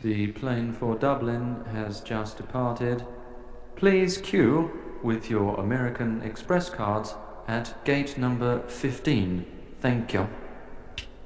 The plane for Dublin has just departed. Please queue with your American Express cards at gate number 15. Thank you.